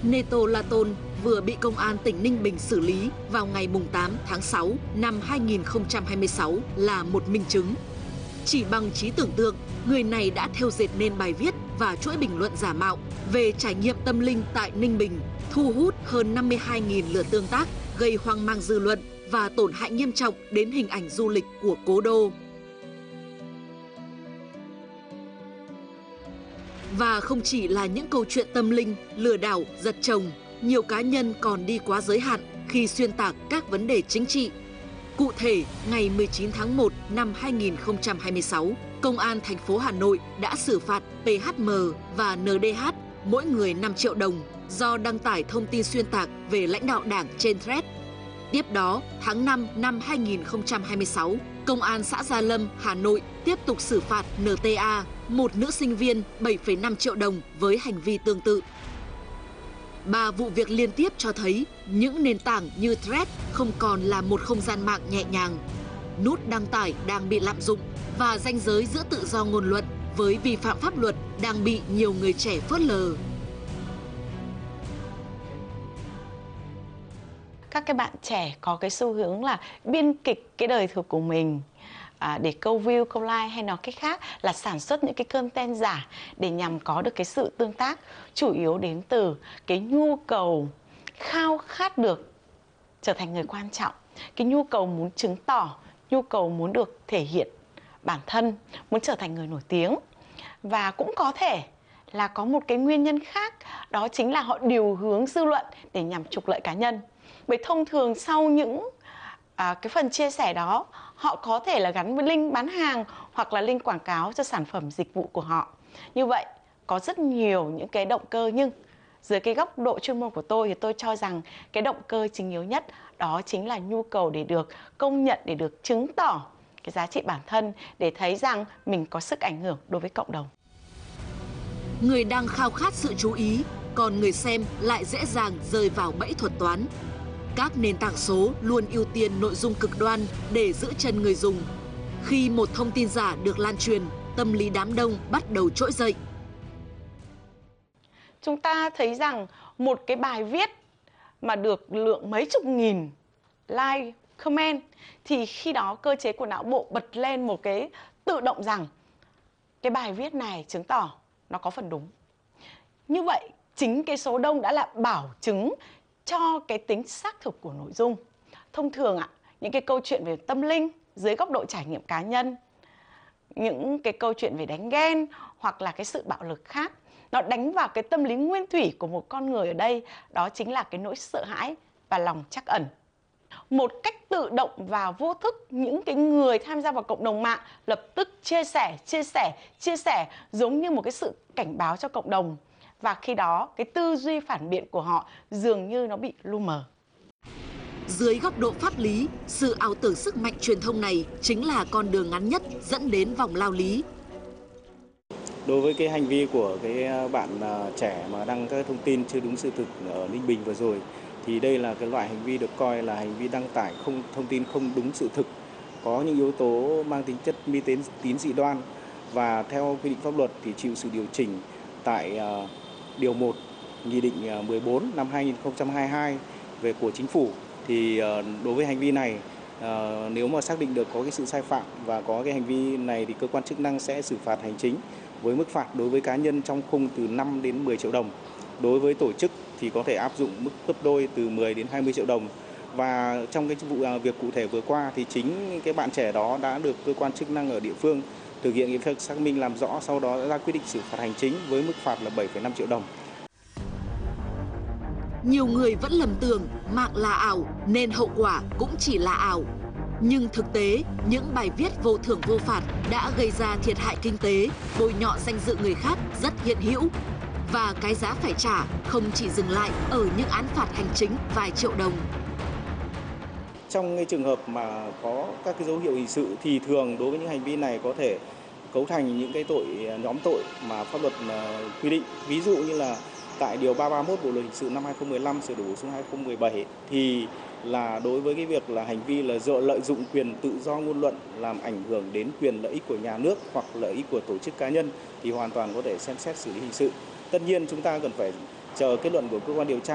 Neto Laton vừa bị Công an tỉnh Ninh Bình xử lý vào ngày 8 tháng 6 năm 2026 là một minh chứng. Chỉ bằng trí tưởng tượng, người này đã thêu dệt nên bài viết và chuỗi bình luận giả mạo về trải nghiệm tâm linh tại Ninh Bình, thu hút hơn 52.000 lượt tương tác, gây hoang mang dư luận và tổn hại nghiêm trọng đến hình ảnh du lịch của cố đô. Và không chỉ là những câu chuyện tâm linh, lừa đảo, giật chồng, nhiều cá nhân còn đi quá giới hạn khi xuyên tạc các vấn đề chính trị. Cụ thể, ngày 19 tháng 1 năm 2026, Công an thành phố Hà Nội đã xử phạt PHM và NDH mỗi người 5 triệu đồng do đăng tải thông tin xuyên tạc về lãnh đạo Đảng trên Threads. Tiếp đó, tháng 5 năm 2026, Công an xã Gia Lâm, Hà Nội tiếp tục xử phạt NTA, một nữ sinh viên 7,5 triệu đồng với hành vi tương tự. 3 vụ việc liên tiếp cho thấy những nền tảng như Threads không còn là một không gian mạng nhẹ nhàng. Nút đăng tải đang bị lạm dụng và ranh giới giữa tự do ngôn luận với vi phạm pháp luật đang bị nhiều người trẻ phớt lờ. Các cái bạn trẻ có cái xu hướng là biên kịch cái đời thực của mình để câu view, câu like hay nói cách khác là sản xuất những cái content giả để nhằm có được cái sự tương tác, chủ yếu đến từ cái nhu cầu khao khát được trở thành người quan trọng, cái nhu cầu muốn chứng tỏ, nhu cầu muốn được thể hiện bản thân, muốn trở thành người nổi tiếng. Và cũng có thể là có một cái nguyên nhân khác, đó chính là họ điều hướng dư luận để nhằm trục lợi cá nhân. Bởi thông thường sau những cái phần chia sẻ đó, họ có thể là gắn với link bán hàng hoặc là link quảng cáo cho sản phẩm dịch vụ của họ. Như vậy, có rất nhiều những cái động cơ, nhưng dưới cái góc độ chuyên môn của tôi thì tôi cho rằng cái động cơ chính yếu nhất đó chính là nhu cầu để được công nhận, để được chứng tỏ cái giá trị bản thân, để thấy rằng mình có sức ảnh hưởng đối với cộng đồng. Người đang khao khát sự chú ý, còn người xem lại dễ dàng rơi vào bẫy thuật toán. Các nền tảng số luôn ưu tiên nội dung cực đoan để giữ chân người dùng. Khi một thông tin giả được lan truyền, tâm lý đám đông bắt đầu trỗi dậy. Chúng ta thấy rằng một cái bài viết mà được lượng mấy chục nghìn like, comment thì khi đó cơ chế của não bộ bật lên một cái tự động rằng cái bài viết này chứng tỏ nó có phần đúng. Như vậy, chính cái số đông đã là bảo chứng cho cái tính xác thực của nội dung. Thông thường những cái câu chuyện về tâm linh dưới góc độ trải nghiệm cá nhân, những cái câu chuyện về đánh ghen hoặc là cái sự bạo lực khác, nó đánh vào cái tâm lý nguyên thủy của một con người ở đây, đó chính là cái nỗi sợ hãi và lòng trắc ẩn. Một cách tự động và vô thức, những cái người tham gia vào cộng đồng mạng lập tức chia sẻ giống như một cái sự cảnh báo cho cộng đồng. Và khi đó, cái tư duy phản biện của họ dường như nó bị lu mờ. Dưới góc độ pháp lý, sự ảo tưởng sức mạnh truyền thông này chính là con đường ngắn nhất dẫn đến vòng lao lý. Đối với cái hành vi của cái bạn trẻ mà đăng các thông tin chưa đúng sự thực ở Ninh Bình vừa rồi, thì đây là cái loại hành vi được coi là hành vi đăng tải thông tin không đúng sự thực, có những yếu tố mang tính chất mê tín dị đoan, và theo quy định pháp luật thì chịu sự điều chỉnh tại điều 1 Nghị định 14 năm 2022 về của Chính phủ. Thì đối với hành vi này, nếu mà xác định được có cái sự sai phạm và có cái hành vi này thì cơ quan chức năng sẽ xử phạt hành chính với mức phạt đối với cá nhân trong khung từ 5 đến 10 triệu đồng. Đối với tổ chức thì có thể áp dụng mức gấp đôi từ 10 đến 20 triệu đồng. Và trong cái vụ việc cụ thể vừa qua thì chính cái bạn trẻ đó đã được cơ quan chức năng ở địa phương thực hiện cái việc xác minh làm rõ, sau đó đã ra quyết định xử phạt hành chính với mức phạt là 7,5 triệu đồng. Nhiều người vẫn lầm tưởng mạng là ảo nên hậu quả cũng chỉ là ảo. Nhưng thực tế, những bài viết vô thưởng vô phạt đã gây ra thiệt hại kinh tế, bôi nhọ danh dự người khác rất hiện hữu. Và cái giá phải trả không chỉ dừng lại ở những án phạt hành chính vài triệu đồng. Trong cái trường hợp mà có các cái dấu hiệu hình sự thì thường đối với những hành vi này có thể cấu thành những cái tội, nhóm tội mà pháp luật quy định. Ví dụ như là tại điều 331 Bộ luật hình sự năm 2015 sửa đổi bổ sung 2017 thì là đối với cái việc là hành vi là lợi dụng quyền tự do ngôn luận làm ảnh hưởng đến quyền lợi ích của nhà nước hoặc lợi ích của tổ chức cá nhân thì hoàn toàn có thể xem xét xử lý hình sự. Tất nhiên chúng ta cần phải chờ kết luận của cơ quan điều tra.